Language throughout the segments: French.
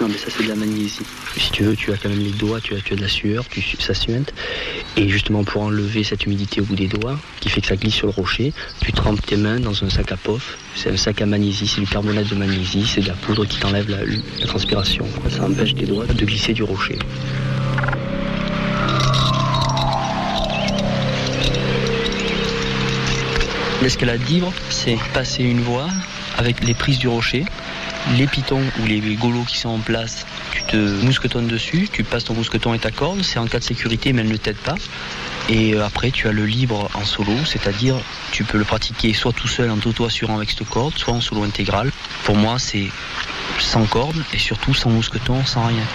Non, mais ça, c'est de la magnésie. Si tu veux, tu as quand même les doigts, tu as de la sueur, ça suinte. Et justement, pour enlever cette humidité au bout des doigts, qui fait que ça glisse sur le rocher, tu trempes tes mains dans un sac à pof. C'est un sac à magnésie, c'est du carbonate de magnésie, c'est de la poudre qui t'enlève la transpiration. Ça empêche tes doigts de glisser du rocher. L'escalade libre, c'est passer une voie avec les prises du rocher. Les pitons ou les golots qui sont en place, tu te mousquetonnes dessus, tu passes ton mousqueton et ta corde, c'est en cas de sécurité mais elle ne t'aide pas. Et après tu as le libre en solo, c'est-à-dire tu peux le pratiquer soit tout seul en t'auto-assurant avec cette corde, soit en solo intégral. Pour moi c'est sans corde et surtout sans mousqueton, sans rien.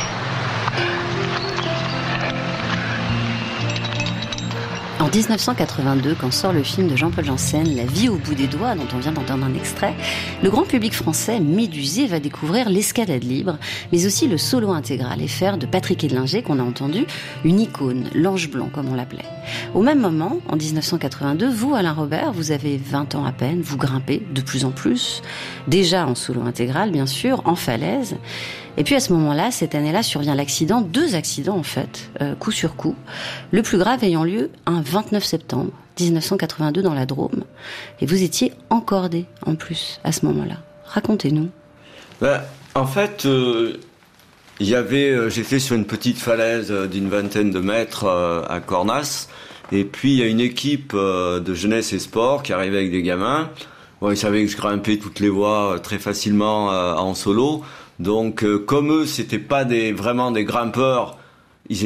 En 1982, quand sort le film de Jean-Paul Janssen, La vie au bout des doigts, dont on vient d'entendre un extrait, le grand public français, médusé, va découvrir l'escalade libre, mais aussi le solo intégral et faire de Patrick Edlinger, qu'on a entendu, une icône, l'ange blanc, comme on l'appelait. Au même moment, en 1982, vous, Alain Robert, vous avez 20 ans à peine, vous grimpez de plus en plus, déjà en solo intégral, bien sûr, en falaise. Et puis à ce moment-là, cette année-là, survient l'accident, 2 accidents en fait, coup sur coup. Le plus grave ayant lieu un 29 septembre 1982 dans la Drôme. Et vous étiez encordé en plus à ce moment-là. Racontez-nous. En fait, j'étais sur une petite falaise d'une vingtaine de mètres à Cornas. Et puis il y a une équipe de jeunesse et sport qui arrivait avec des gamins. Bon, ils savaient que je grimpais toutes les voies très facilement en solo. Donc, comme eux, c'était pas vraiment des grimpeurs,